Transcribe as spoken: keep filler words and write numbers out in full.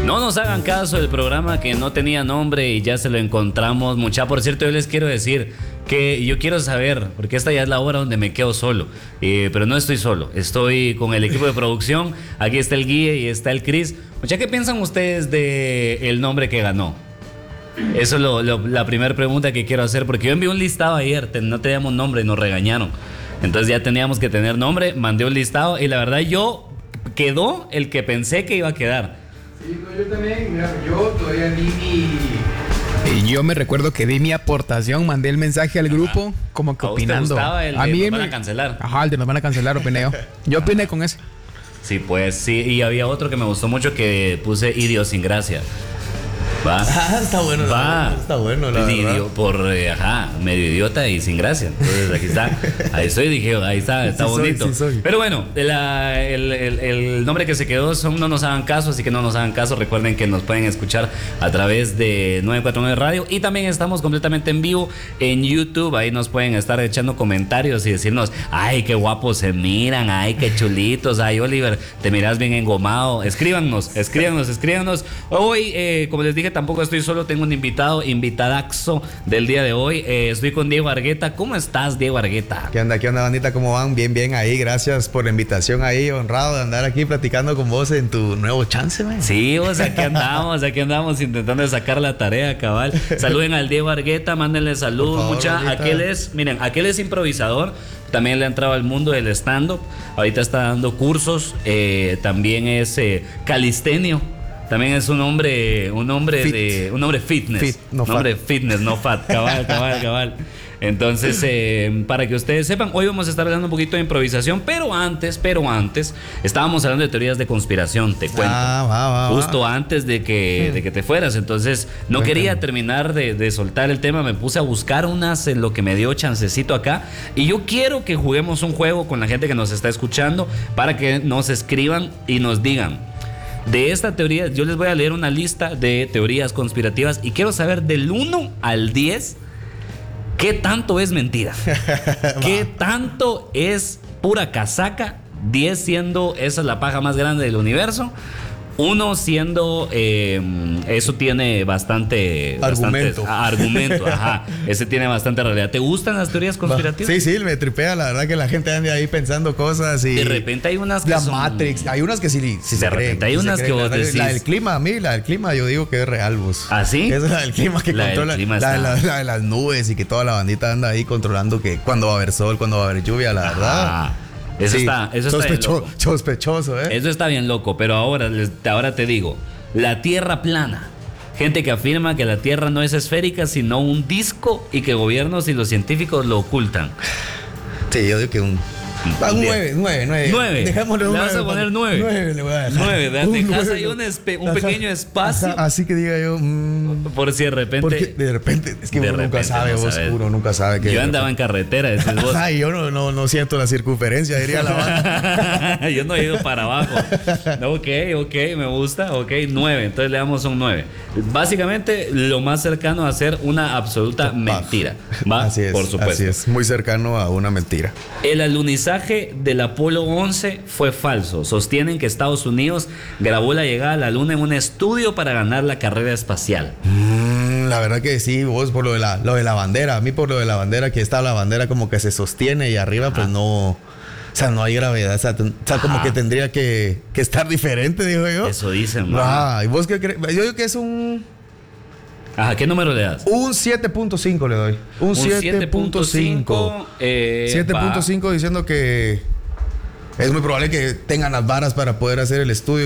No nos hagan caso del programa que no tenía nombre y ya se lo encontramos. Mucha, por cierto, yo les quiero decir que yo quiero saber, porque esta ya es la hora donde me quedo solo, eh, pero no estoy solo, estoy con el equipo de producción. Aquí está el Guille y está el Chris. Mucha, ¿qué piensan ustedes de el nombre que ganó? Eso es lo, lo, la primera pregunta que quiero hacer, porque yo envié un listado ayer, te, no teníamos nombre y nos regañaron. Entonces ya teníamos que tener nombre, mandé un listado y la verdad yo quedó el que pensé que iba a quedar. Sí, no, yo también, mira, yo todavía di mi... Y yo me recuerdo que di mi aportación, mandé el mensaje al grupo, ajá, como que ¿A opinando. ¿A usted gustaba el de nos van a cancelar? Ajá, el de nos van a cancelar, opiné yo. Yo opiné con ese. Sí, pues sí, y había otro que me gustó mucho que puse idiosincrasia. Va. Ah, está bueno, Va. La verdad, está bueno, la Idio, verdad. Por, eh, ajá, medio idiota y sin gracia. Entonces aquí está, ahí estoy, dije, ahí está, está sí bonito. Soy, sí soy. Pero bueno, la, el, el, el nombre que se quedó son No Nos Hagan Caso, así que no nos hagan caso. Recuerden que nos pueden escuchar a través de nueve cuatro nueve Radio y también estamos completamente en vivo en YouTube. Ahí nos pueden estar echando comentarios y decirnos, ay, qué guapos se miran, ay, qué chulitos, ay, Oliver, te miras bien engomado. Escríbanos, escríbanos, escríbanos. Hoy, eh, como les dije, tampoco estoy solo, tengo un invitado, invitadaxo del día de hoy. Eh, estoy con Diego Argueta. ¿Cómo estás, Diego Argueta? ¿Qué onda, qué onda, bandita? ¿Cómo van? Bien, bien ahí. Gracias por la invitación ahí. Honrado de andar aquí platicando con vos en tu nuevo chance, man. Sí, vos, aquí andamos, aquí andamos intentando sacar la tarea, cabal. Saluden al Diego Argueta, mándenle salud, favor, mucha. Argueta. Aquel es, miren, aquel es improvisador. También le ha entrado al mundo del stand-up. Ahorita está dando cursos. Eh, también es eh, calistenio. También es un hombre, un hombre Fit. de, un hombre fitness, Fit, no un hombre fat. fitness, no fat, cabal, cabal, cabal. Entonces, eh, para que ustedes sepan, hoy vamos a estar hablando un poquito de improvisación, pero antes, pero antes, estábamos hablando de teorías de conspiración, te cuento. Ah, va, va, Justo va. antes de que, de que te fueras, entonces no Cuéntame. quería terminar de, de soltar el tema, me puse a buscar unas en lo que me dio chancecito acá, y yo quiero que juguemos un juego con la gente que nos está escuchando para que nos escriban y nos digan. De esta teoría, yo les voy a leer una lista de teorías conspirativas y quiero saber del uno al diez qué tanto es mentira, qué tanto es pura casaca, diez siendo esa es la paja más grande del universo, uno siendo eh, eso tiene bastante Argumento. bastante, argumento, ajá, ese tiene bastante realidad. ¿Te gustan las teorías conspirativas? Sí, sí, me tripea. La verdad que la gente anda ahí pensando cosas y... De repente hay unas que La son... Matrix. Hay unas que sí, sí Sí, se de repente creen, hay sí se unas creen. que vos La verdad, decís- La del clima, a mí, la del clima, yo digo que es real, vos. ¿Ah, sí? Esa es la del clima que La del controla. clima La, de está- la- la de las nubes y que toda la bandita anda ahí controlando que cuándo va a haber sol, cuándo va a haber lluvia, la verdad. Ah, eso Sí, está, eso está bien sospecho- loco. sospechoso, ¿eh? Eso está bien loco, pero ahora, les- ahora te digo, la Tierra plana. Gente que afirma que la Tierra no es esférica, sino un disco y que gobiernos y los científicos lo ocultan. Sí, yo digo que un... Ah, un Diez. nueve, nueve, nueve. Nueve. Dejémosle un Le vas nueve, a poner cuando- nueve. Nueve le voy a dejar. Nueve, de- Un dejas nueve, ahí un espe- un ajá, pequeño espacio. ajá, así que diga yo... mm, Por si de repente. porque de repente, es que de uno nunca repente sabe, no vos, sabes. uno nunca sabe que... Yo andaba en carretera, decís vos. Ay, yo no, no, no siento la circunferencia, diría la banda. Yo no he ido para abajo. Ok, ok, me gusta. Ok, nueve. Entonces le damos un nueve. Básicamente, lo más cercano a ser una absoluta mentira. ¿Va? Así es, Por supuesto. así es, muy cercano a una mentira. El alunizaje del Apolo once fue falso. Sostienen que Estados Unidos grabó la llegada a la Luna en un estudio para ganar la carrera espacial. Mm, la verdad que sí, vos por lo de la, lo de la bandera, a mí por lo de la bandera, que está la bandera como que se sostiene y arriba pues no... O sea, no hay gravedad, o sea, ten- o sea, como Ajá. que tendría que, que estar diferente, digo yo. Eso dicen, man. Ah, ¿y vos qué crees? Yo digo que es un... Ajá, ¿qué número le das? Un siete punto cinco le doy. Un, siete punto cinco. eh, siete punto va. cinco diciendo que es muy probable que tengan las varas para poder hacer el estudio